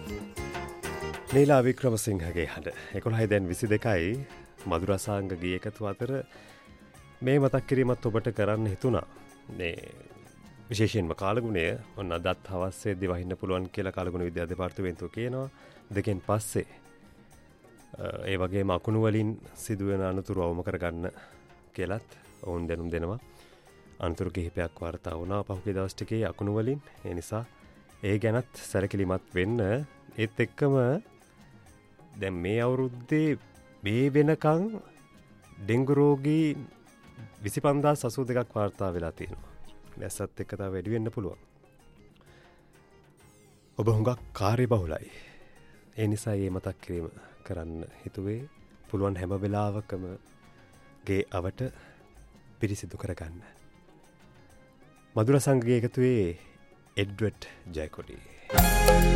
නීලා වික්‍රමසිංහගේ හඬ 11:22යි මధుරසාංග ගී එකතු අතර මේ මතක් කිරීමත් ඔබට කරන්න හිතුණා. මේ විශේෂයෙන්ම කාලගුණය ඔන්න අදත් හවස්සේදී වහින්න පුළුවන් කියලා කාලගුණ විද්‍යා දෙපාර්තමේන්තුව කියනවා. දෙකෙන් පස්සේ ඒ වගේම අකුණු වලින් සිදුවෙන අනතුරු අවම කරගන්න කියලත් ඔවුන් දැනුම් දෙනවා. අනතුරු කිහිපයක් වාර්තා වුණා පහුගිය දවස් ටිකේ අකුණු වලින්. ඒ නිසා ඒ ගැනත් සැලකිලිමත් වෙන්න. ඒත් එක්කම දැන් මේ අවුරුද්දේ මේ වෙනකන් ඩෙන්ගු රෝගී 25082ක් වාර්තා වෙලා තියෙනවා. දැස්සත් එක්ක තව වැඩි වෙන්න පුළුවන්. ඔබ හුඟක් කාර්යබහුලයි. ඒ නිසා මේ මතක් කිරීම කරන්න හිතුවේ. පුළුවන් හැම වෙලාවකම ගේ අවට පිරිසිදු කරගන්න. මధుර සංගයේ එකතුවේ එඩ්වඩ් ජයකොඩි.